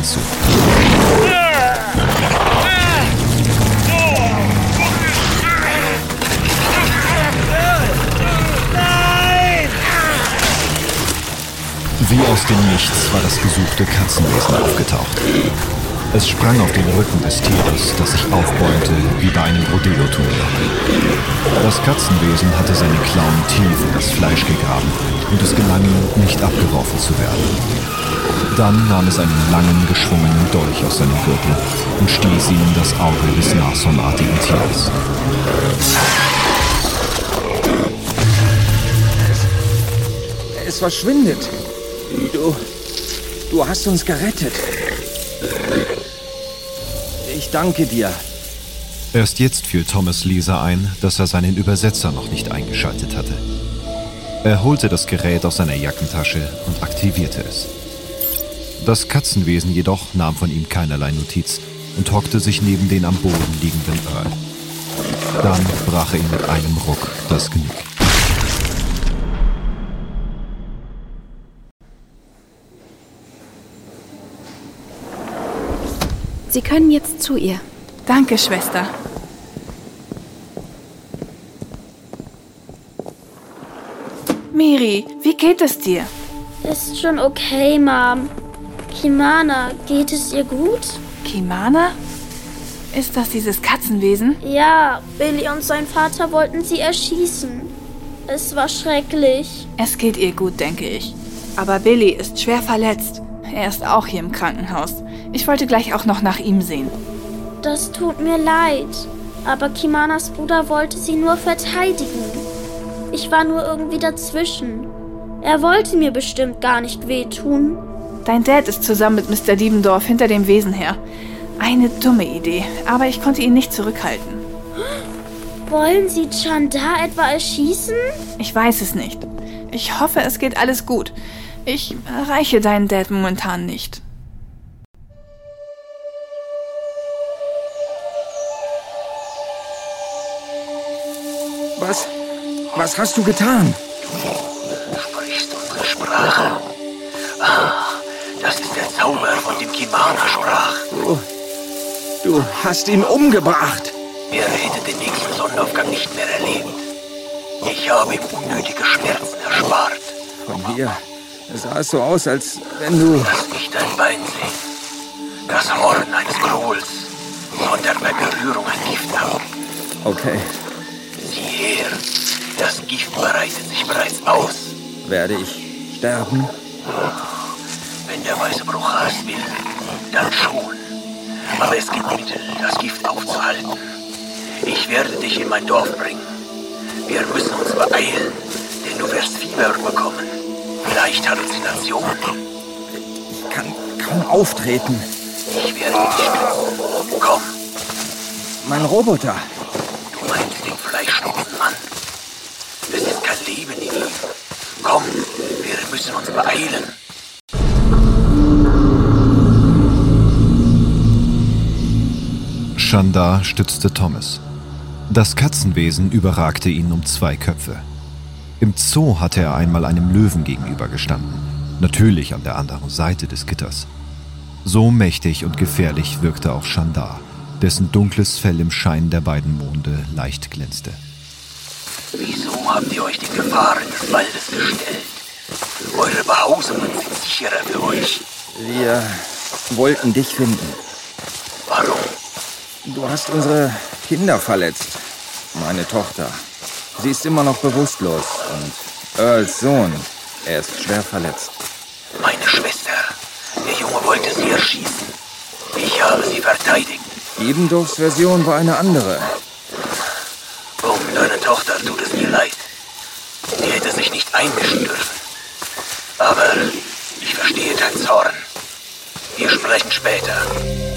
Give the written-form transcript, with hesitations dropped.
Mädchen zu. Wie aus dem Nichts war das gesuchte Katzenwesen aufgetaucht. Es sprang auf den Rücken des Tieres, das sich aufbäumte wie bei einem Rodeo-Turnier. Das Katzenwesen hatte seine Klauen tief in das Fleisch gegraben und es gelang ihm, nicht abgeworfen zu werden. Dann nahm es einen langen, geschwungenen Dolch aus seinem Gürtel und stieß ihn in das Auge des nashornartigen Tieres. Es verschwindet. Du hast uns gerettet. Ich danke dir. Erst jetzt fiel Thomas Lisa ein, dass er seinen Übersetzer noch nicht eingeschaltet hatte. Er holte das Gerät aus seiner Jackentasche und aktivierte es. Das Katzenwesen jedoch nahm von ihm keinerlei Notiz und hockte sich neben den am Boden liegenden Earl. Dann brach er ihm mit einem Ruck das Genick. Sie können jetzt zu ihr. Danke, Schwester. Miri, wie geht es dir? Ist schon okay, Mom. Kimana, geht es ihr gut? Kimana? Ist das dieses Katzenwesen? Ja, Billy und sein Vater wollten sie erschießen. Es war schrecklich. Es geht ihr gut, denke ich. Aber Billy ist schwer verletzt. Er ist auch hier im Krankenhaus. Ich wollte gleich auch noch nach ihm sehen. Das tut mir leid. Aber Kimanas Bruder wollte sie nur verteidigen. Ich war nur irgendwie dazwischen. Er wollte mir bestimmt gar nicht wehtun. Dein Dad ist zusammen mit Mr. Diebendorf hinter dem Wesen her. Eine dumme Idee, aber ich konnte ihn nicht zurückhalten. Wollen Sie Chandar etwa erschießen? Ich weiß es nicht. Ich hoffe, es geht alles gut. Ich erreiche deinen Dad momentan nicht. Was hast du getan? Du sprichst unsere Sprache. Das ist der Zauber, von dem Kimana sprach. Du hast ihn umgebracht. Er hätte den nächsten Sonnenaufgang nicht mehr erlebt. Ich habe ihm unnötige Schmerzen erspart. Von hier sah es so aus, als wenn du... Lass mich dein Bein sehen. Das Horn eines Grols sondert bei Berührung ein Gift ab. Okay. Sieh her, das Gift breitet sich bereits aus. Werde ich sterben? Wenn der weiße Bruchas will, dann schon. Aber es gibt Mittel, das Gift aufzuhalten. Ich werde dich in mein Dorf bringen. Wir müssen uns beeilen, denn du wirst Fieber bekommen. Vielleicht Halluzinationen. Ich kann kaum auftreten. Ich werde dich stützen. Komm. Mein Roboter. Du meinst den Fleischschnupfenmann. Es ist kein Leben in ihm. Komm, wir müssen uns beeilen. Chandar stützte Thomas. Das Katzenwesen überragte ihn um 2 Köpfe. Im Zoo hatte er einmal einem Löwen gegenübergestanden, natürlich an der anderen Seite des Gitters. So mächtig und gefährlich wirkte auch Chandar, dessen dunkles Fell im Schein der beiden Monde leicht glänzte. Wieso habt ihr euch den Gefahren des Waldes gestellt? Eure Behausungen sind sicherer für euch. Wir wollten dich finden. Warum? Du hast unsere Kinder verletzt. Meine Tochter. Sie ist immer noch bewusstlos. Und Earls Sohn, er ist schwer verletzt. Meine Schwester. Der Junge wollte sie erschießen. Ich habe sie verteidigt. Diebendorfs Version war eine andere. Um deine Tochter tut es mir leid. Sie hätte sich nicht einmischen dürfen. Aber ich verstehe deinen Zorn. Wir sprechen später.